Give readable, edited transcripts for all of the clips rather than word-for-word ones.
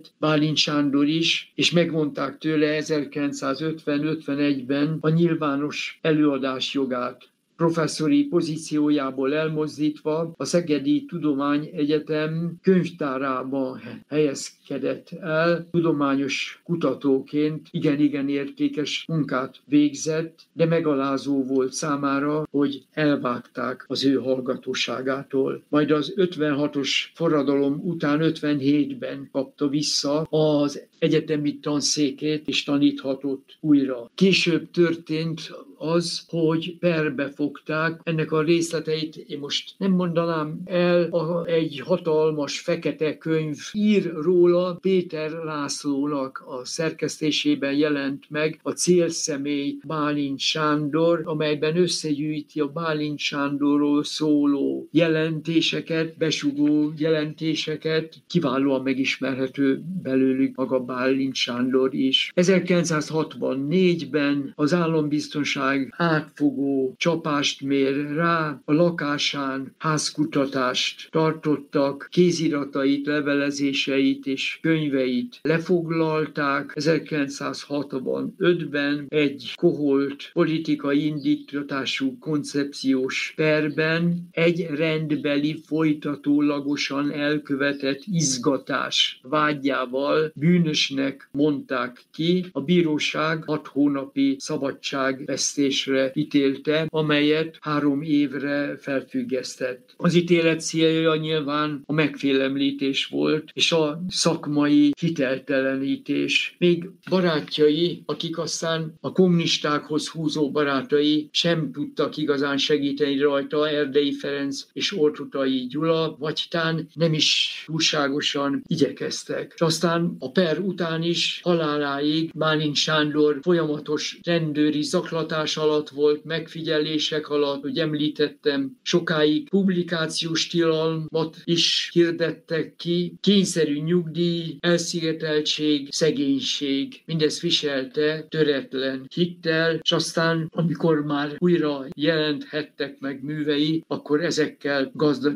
lett Bálint Sándor is, és megmondták tőle 1950-51-ben a nyilvános előadás jogát. Professzori pozíciójából elmozdítva a Szegedi Tudományegyetem könyvtárába helyezkedett el, tudományos kutatóként igen értékes munkát végzett, de megalázó volt számára, hogy elvágták az ő hallgatóságától. Majd az 56-os forradalom után 57-ben kapta vissza az egyetemi tanszékét, és taníthatott újra. Később történt az, hogy perbe fogták. Ennek a részleteit én most nem mondanám el. Egy hatalmas fekete könyv ír róla, Péter Lászlónak a szerkesztésében jelent meg a célszemély Bálint Sándor, amelyben összegyűjti a Bálint Sándorról szóló jelentéseket, besugó jelentéseket, kiválóan megismerhető belőlük maga Bálint Sándor is. 1964-ben az állambiztonság átfogó csapást mér rá, a lakásán házkutatást tartottak, kéziratait, levelezéseit és könyveit lefoglalták. 1965-ben egy koholt politikai indítatású koncepciós perben egy rendbeli folytatólagosan elkövetett izgatás vágyával bűnösnek mondták ki. A bíróság 6 hónapi szabadságvesztésre ítélte, amelyet 3 évre felfüggesztett. Az ítélet célja nyilván a megfélemlítés volt, és a szakmai hiteltelenítés. Még barátjai, akik aztán a kommunistákhoz húzó barátai sem tudtak igazán segíteni rajta, Erdei Ferenc és Orthuthai Gyula, vagy tán nem is túlságosan igyekeztek. És aztán a per után is haláláig Bálint Sándor folyamatos rendőri zaklatás alatt volt, megfigyelések alatt, hogy említettem, sokáig publikációs tilalmat is hirdettek ki, kényszerű nyugdíj, elszigeteltség, szegénység, mindezt viselte töretlen hittel, és aztán, amikor már újra jelenthettek meg művei, akkor ezekkel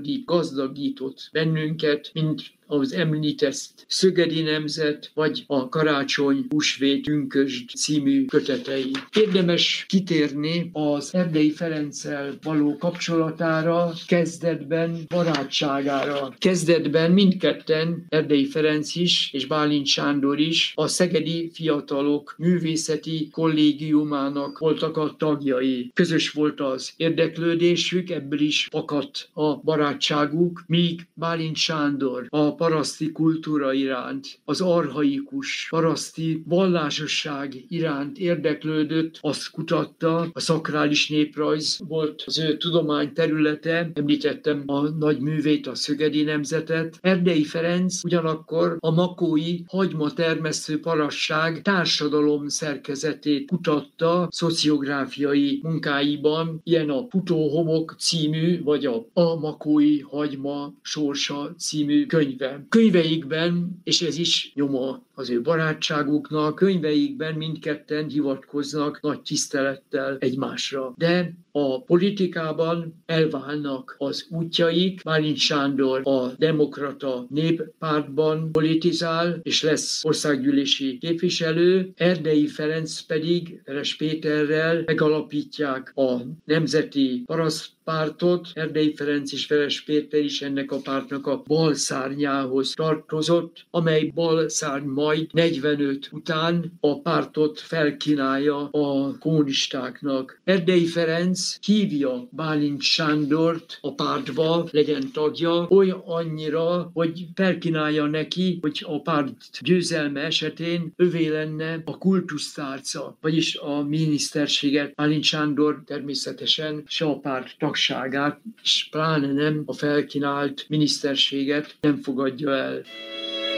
gazdagított bennünket, mint az említett Szögedi Nemzet, vagy a Karácsony, Húsvét, Pünkösd című kötetei. Érdemes kitérni az Erdei Ferenccel való kapcsolatára, kezdetben barátságára. Kezdetben mindketten, Erdei Ferenc is és Bálint Sándor is a Szegedi Fiatalok Művészeti Kollégiumának voltak a tagjai. Közös volt az érdeklődésük, ebből is akadt a barátságuk, míg Bálint Sándor a paraszti kultúra iránt, az archaikus paraszti vallásosság iránt érdeklődött, azt kutatta, a szakrális néprajz volt az ő tudomány területe, említettem a nagy művét, a Szögedi Nemzetet. Erdei Ferenc ugyanakkor a makói hagymatermesztő parasság társadalom szerkezetét kutatta szociográfiai munkáiban, ilyen a Futóhomok című, vagy a makói hagyma sorsa című könyve. Könyveikben, és ez is nyoma az ő barátságuknak, könyveikben mindketten hivatkoznak nagy tisztelettel egymásra. De a politikában elválnak az útjaik. Bálint Sándor a Demokrata Néppártban politizál, és lesz országgyűlési képviselő. Erdei Ferenc pedig Veres Péterrel megalapítják a Nemzeti Parasztpártot. Erdei Ferenc és Veres Péter is ennek a pártnak a bal szárnyához tartozott, amely bal szárny majd 45 után a pártot felkínálja a kommunistáknak. Erdei Ferenc hívja Bálint Sándort a pártba, legyen tagja, olyan annyira, hogy felkínálja neki, hogy a párt győzelme esetén övé lenne a kultusztárca, vagyis a miniszterséget. Bálint Sándor természetesen se a párt tagságát, és pláne nem a felkínált miniszterséget nem fogadja el.